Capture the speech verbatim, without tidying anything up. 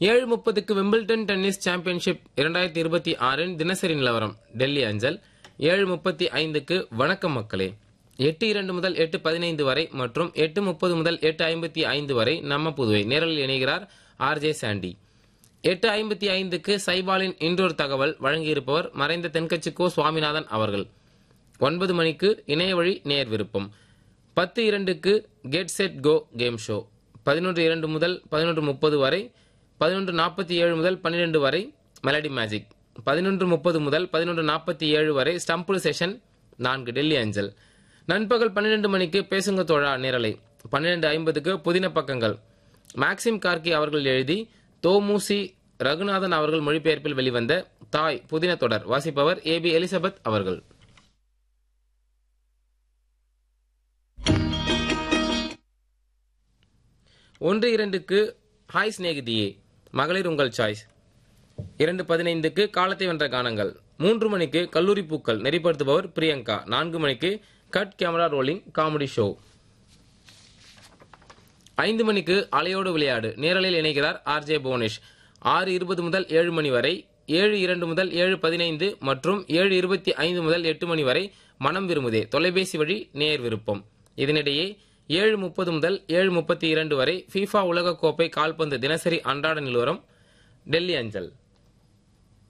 ஏழு முப்பதுக்கு Wimbledon tennis championship இரண்டாயிரத்தி இருபத்தி ஆறின் தினசரி நிலவரம் டெல்லி அஞ்சல். ஏழு முப்பத்தி ஐந்துக்கு வணக்கம் மக்களே. எட்டு இரண்டு முதல் எட்டு பதினைந்து வரை மற்றும் எட்டு முப்பது முதல் எட்டு ஐம்பத்தி ஐந்து வரை நம்ம புதுவை நேரலில் இணைகிறார் ஆர்ஜே சாண்டி. எட்டு ஐம்பத்தி ஐந்துக்கு சைபாலின் இன்றொரு தகவல் வழங்கியிருப்பவர் மறைந்த தென்கட்சி கோ சுவாமிநாதன் அவர்கள். ஒன்பது மணிக்கு இணைய வழி நேர் விருப்பம். பத்து இரண்டுக்கு get set go game show. பதினொன்று இரண்டு முதல் பதினொன்று முப்பது வரை, பதினொன்று நாற்பத்தி ஏழு முதல் பன்னிரண்டு வரை மெலடி மேஜிக், பதினொன்று முப்பது முதல் பதினொன்று நாற்பத்தி ஏழு வரை ஸ்டம்புடு செஷன் நான்கு டெல்லி அஞ்சல். நண்பகல் பன்னிரண்டு மணிக்கு பேசுங்க தோழா நேரலை. பன்னிரண்டு ஐம்பதுக்கு புதின பக்கங்கள் மேக்சிம் கார்கி அவர்கள் எழுதி தோமுசி ரகுநாதன் அவர்கள் மொழிபெயர்ப்பில் வெளிவந்த தாய் புதின தொடர் வாசிப்பவர் ஏ பி எலிசபெத் அவர்கள். ஒன்று இரண்டுக்கு ஹாய் ஸ்நேகிதியே மகளிர் உங்கள் சாய்ஸ். இரண்டு பதினைந்துக்கு காலத்தை வென்ற கானங்கள். மூன்று மணிக்கு கல்லூரி பூக்கள் நெறிப்படுத்துபவர் பிரியங்கா. நான்கு மணிக்கு cut camera rolling comedy show. ஐந்து மணிக்கு அலையோடு விளையாடு நேரலில் இணைகிறார் ஆர்ஜே புவனேஷ். ஆறு இருபது முதல் ஏழு மணி வரை, ஏழு இரண்டு முதல் ஏழு பதினைந்து மற்றும் ஏழு இருபத்தி ஐந்து முதல் எட்டு மணி வரை மனம் விரும்புதே தொலைபேசி வழி நேர் விருப்பம். இதனிடையே ஏழு முப்பது முதல் ஏழு முப்பத்தி இரண்டு வரை ஃபீஃபா உலகக்கோப்பை கால்பந்து தினசரி அன்றாட நிலவரம் டெல்லி அஞ்சல்.